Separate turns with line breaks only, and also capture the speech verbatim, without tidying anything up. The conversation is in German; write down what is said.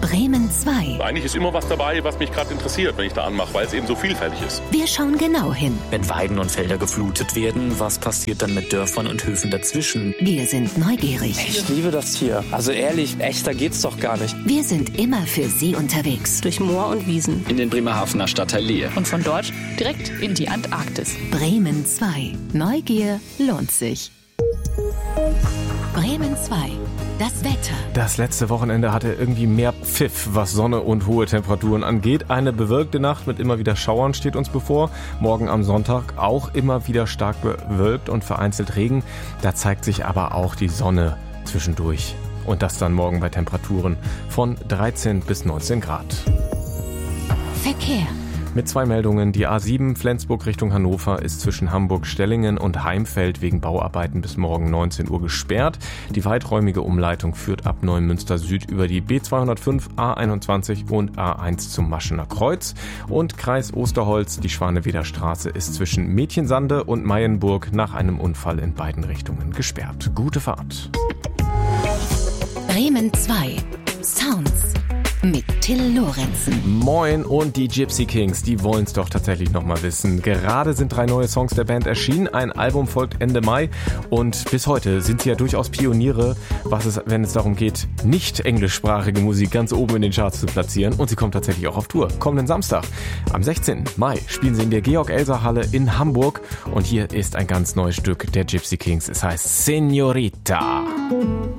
Bremen zwei.
Eigentlich ist immer was dabei, was mich gerade interessiert, wenn ich da anmache, weil es eben so vielfältig ist.
Wir schauen genau hin.
Wenn Weiden und Felder geflutet werden, was passiert dann mit Dörfern und Höfen dazwischen?
Wir sind neugierig.
Ich liebe das hier. Also ehrlich, echter geht's doch gar nicht.
Wir sind immer für Sie unterwegs.
Durch Moor und Wiesen.
In den Bremerhavener Stadtteil Lehe.
Und von dort direkt in die Antarktis.
Bremen zwei. Neugier lohnt sich. Bremen zwei. Das Wetter.
Das letzte Wochenende hatte irgendwie mehr Pfiff, was Sonne und hohe Temperaturen angeht. Eine bewölkte Nacht mit immer wieder Schauern steht uns bevor. Morgen am Sonntag auch immer wieder stark bewölkt und vereinzelt Regen. Da zeigt sich aber auch die Sonne zwischendurch. Und das dann morgen bei Temperaturen von dreizehn bis neunzehn Grad.
Verkehr.
Mit zwei Meldungen. Die A sieben Flensburg Richtung Hannover ist zwischen Hamburg-Stellingen und Heimfeld wegen Bauarbeiten bis morgen neunzehn Uhr gesperrt. Die weiträumige Umleitung führt ab Neumünster Süd über die B zweihundertfünf, A einundzwanzig und A eins zum Maschener Kreuz. Und Kreis Osterholz, die Schwaneweder Straße, ist zwischen Mädchensande und Mayenburg nach einem Unfall in beiden Richtungen gesperrt. Gute Fahrt.
Bremen zwei. Sounds. Mit Till Lorenzen.
Moin, und die Gypsy Kings, die wollen's doch tatsächlich nochmal wissen. Gerade sind drei neue Songs der Band erschienen, ein Album folgt Ende Mai und bis heute sind sie ja durchaus Pioniere, was es, wenn es darum geht, nicht englischsprachige Musik ganz oben in den Charts zu platzieren, und sie kommen tatsächlich auch auf Tour. Kommenden Samstag, am sechzehnten Mai, spielen sie in der Georg-Elser-Halle in Hamburg und hier ist ein ganz neues Stück der Gypsy Kings. Es heißt Senorita.